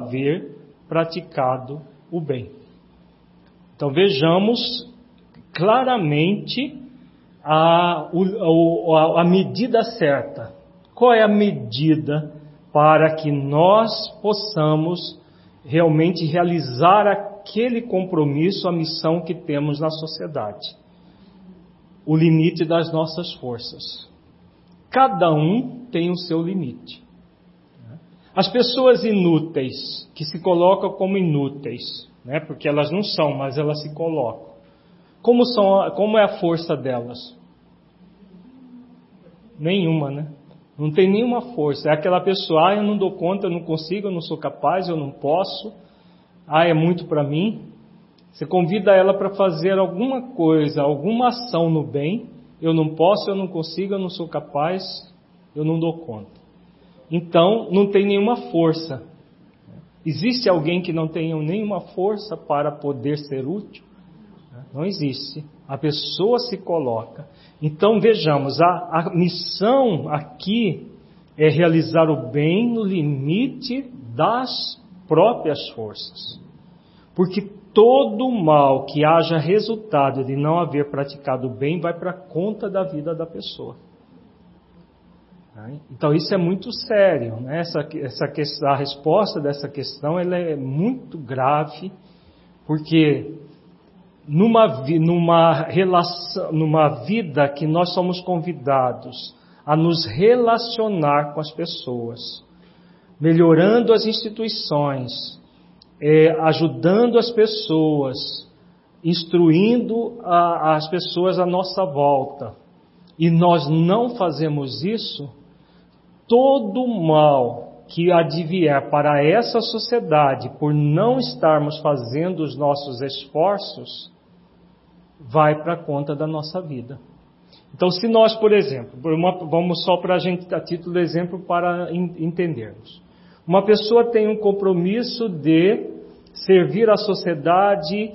haver praticado o bem. Então vejamos claramente a medida certa. Qual é a medida para que nós possamos realmente realizar aquele compromisso, a missão que temos na sociedade? O limite das nossas forças. Cada um tem o seu limite. As pessoas inúteis, que se colocam como inúteis, né? Porque elas não são, mas elas se colocam. Como é a força delas? Nenhuma, né? Não tem nenhuma força. É aquela pessoa, eu não dou conta, eu não consigo, eu não sou capaz, eu não posso. É muito para mim. Você convida ela para fazer alguma coisa, alguma ação no bem. Eu não posso, eu não consigo, eu não sou capaz, eu não dou conta. Então, não tem nenhuma força. Existe alguém que não tenha nenhuma força para poder ser útil? Não existe. A pessoa se coloca. Então, vejamos, a missão aqui é realizar o bem no limite das próprias forças. Porque todo mal que haja resultado de não haver praticado o bem vai para a conta da vida da pessoa. Então isso é muito sério, né? A resposta dessa questão ela é muito grave, porque numa vida que nós somos convidados a nos relacionar com as pessoas, melhorando as instituições, ajudando as pessoas, instruindo as pessoas à nossa volta, e nós não fazemos isso, todo mal que advier para essa sociedade por não estarmos fazendo os nossos esforços, vai para a conta da nossa vida. Então, se nós, por exemplo, vamos só para a gente, a título de exemplo, para entendermos. Uma pessoa tem um compromisso de servir a sociedade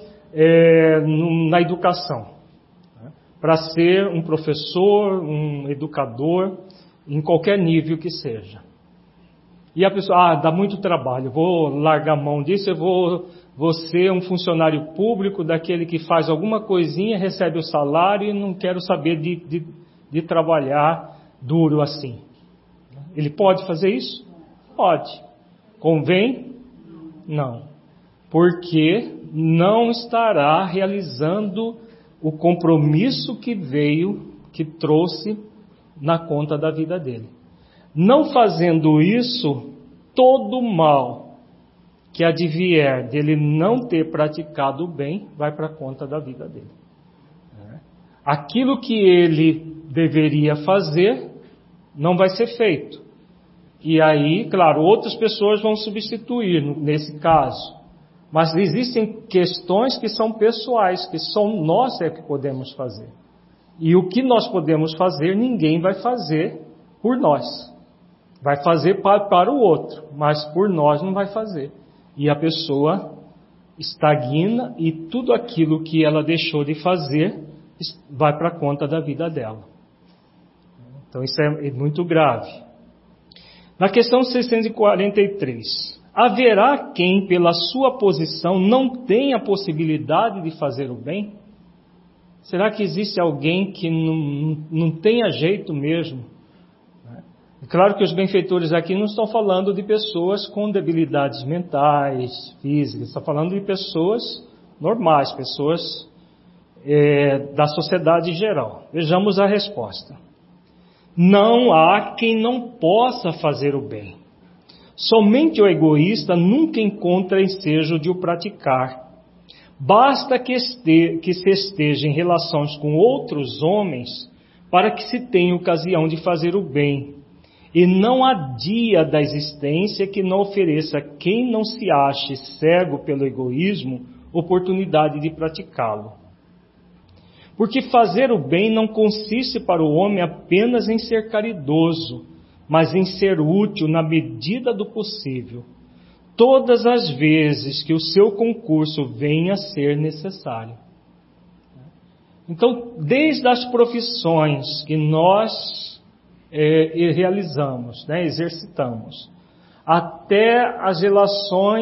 na educação, né? Para ser um professor, um educador, em qualquer nível que seja. E a pessoa, dá muito trabalho, vou largar a mão disso, eu vou ser um funcionário público, daquele que faz alguma coisinha, recebe o salário e não quero saber de trabalhar duro assim. Ele pode fazer isso? Pode. Convém? Não. Porque não estará realizando o compromisso que trouxe na conta da vida dele. Não fazendo isso, todo mal que advier dele não ter praticado o bem, vai para a conta da vida dele. Aquilo que ele deveria fazer, não vai ser feito. E aí, claro, outras pessoas vão substituir nesse caso. Mas existem questões que são pessoais, que são nós que podemos fazer. E o que nós podemos fazer, ninguém vai fazer por nós. Vai fazer para o outro, mas por nós não vai fazer. E a pessoa estagna e tudo aquilo que ela deixou de fazer vai para a conta da vida dela. Então isso é muito grave. Na questão 643, haverá quem pela sua posição não tenha possibilidade de fazer o bem? Será que existe alguém que não tenha jeito mesmo? É claro que os benfeitores aqui não estão falando de pessoas com debilidades mentais, físicas, estão falando de pessoas normais, pessoas da sociedade em geral. Vejamos a resposta. Não há quem não possa fazer o bem. Somente o egoísta nunca encontra ensejo de o praticar. Basta que se esteja em relações com outros homens para que se tenha ocasião de fazer o bem. E não há dia da existência que não ofereça a quem não se ache cego pelo egoísmo oportunidade de praticá-lo. Porque fazer o bem não consiste para o homem apenas em ser caridoso, mas em ser útil na medida do possível, todas as vezes que o seu concurso venha a ser necessário. Então, desde as profissões que nós realizamos, exercitamos, até as relações